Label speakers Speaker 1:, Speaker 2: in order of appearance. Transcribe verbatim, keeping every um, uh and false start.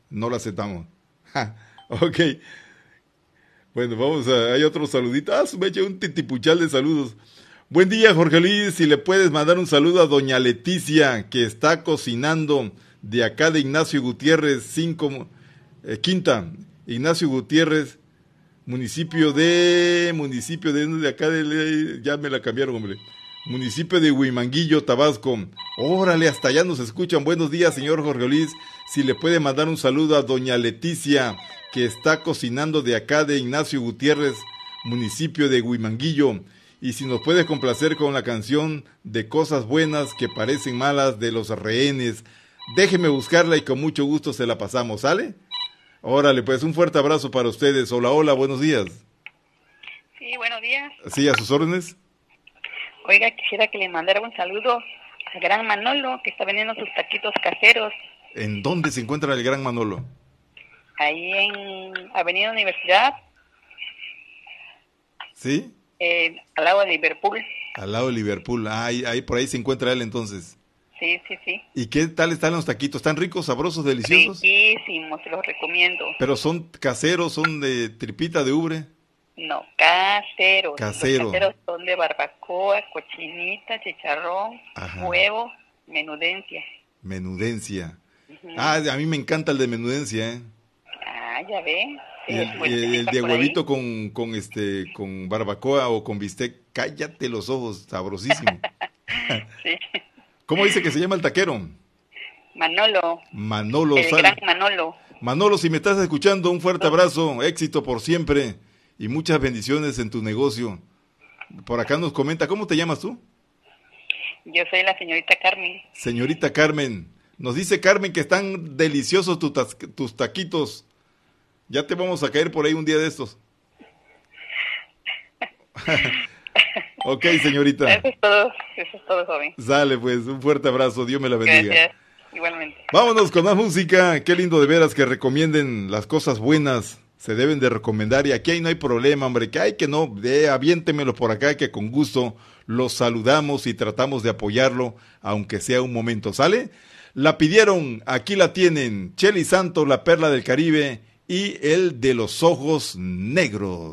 Speaker 1: No lo aceptamos. Ja, ok. Bueno, vamos a... Hay otro saludito. Ah, me echa un titipuchal de saludos. Buen día, Jorge Luis. Si le puedes mandar un saludo a doña Leticia, que está cocinando de acá de Ignacio Gutiérrez, cinco, eh, Quinta. Ignacio Gutiérrez, municipio de... Municipio de... de acá de... Ya me la cambiaron, hombre. Municipio de Huimanguillo, Tabasco. Órale, hasta allá nos escuchan. Buenos días, señor Jorge Luis. Si le puede mandar un saludo a doña Leticia, que está cocinando de acá de Ignacio Gutiérrez, municipio de Huimanguillo. Y si nos puede complacer con la canción de Cosas Buenas que Parecen Malas de Los Rehenes. Déjeme buscarla y con mucho gusto se la pasamos, ¿sale? Órale, pues un fuerte abrazo para ustedes. Hola, hola, buenos días.
Speaker 2: Sí, buenos días.
Speaker 1: Sí, a sus órdenes.
Speaker 2: Oiga, quisiera que le mandara un saludo al gran Manolo, que está vendiendo sus taquitos caseros.
Speaker 1: ¿En dónde se encuentra el gran Manolo?
Speaker 2: Ahí en Avenida Universidad.
Speaker 1: ¿Sí?
Speaker 2: Eh, al lado de Liverpool.
Speaker 1: Al lado de Liverpool. Ah, ahí, ahí por ahí se encuentra él entonces.
Speaker 2: Sí, sí, sí.
Speaker 1: ¿Y qué tal están los taquitos? ¿Están ricos, sabrosos, deliciosos?
Speaker 2: Riquísimos, se los recomiendo.
Speaker 1: ¿Pero son caseros, son de tripita de ubre?
Speaker 2: No, caseros.
Speaker 1: Casero.
Speaker 2: Los caseros son de barbacoa, cochinita, chicharrón,
Speaker 1: Ajá.
Speaker 2: huevo, menudencia.
Speaker 1: Menudencia.
Speaker 2: Uh-huh.
Speaker 1: Ah, a mí me encanta el de menudencia, ¿eh?
Speaker 2: Ah, ya ve. Sí,
Speaker 1: Y el,
Speaker 2: pues,
Speaker 1: el, el de
Speaker 2: por
Speaker 1: huevito
Speaker 2: ahí.
Speaker 1: con, con este con barbacoa o con bistec, cállate los ojos, sabrosísimo.
Speaker 2: Sí.
Speaker 1: ¿Cómo dice que se llama el taquero?
Speaker 2: Manolo.
Speaker 1: Manolo.
Speaker 2: El
Speaker 1: Sal-
Speaker 2: gran Manolo.
Speaker 1: Manolo, si me estás escuchando, un fuerte abrazo, éxito por siempre y muchas bendiciones en tu negocio. Por acá nos comenta, ¿cómo te llamas tú?
Speaker 2: Yo soy la señorita Carmen.
Speaker 1: Señorita Carmen. Nos dice Carmen que están deliciosos tu tas- tus taquitos. Ya te vamos a caer por ahí un día de estos. Ok, señorita.
Speaker 2: Eso es todo, eso es todo, joven.
Speaker 1: Sale, pues, un fuerte abrazo. Dios me la bendiga.
Speaker 2: Gracias, igualmente.
Speaker 1: Vámonos con más música. Qué lindo de veras que recomienden las cosas buenas. Se deben de recomendar y aquí ahí no hay problema, hombre. Que hay que no, de, aviéntemelo por acá que con gusto los saludamos y tratamos de apoyarlo, aunque sea un momento. ¿Sale? La pidieron, aquí la tienen. Chely Santos, la perla del Caribe y el de los ojos negros.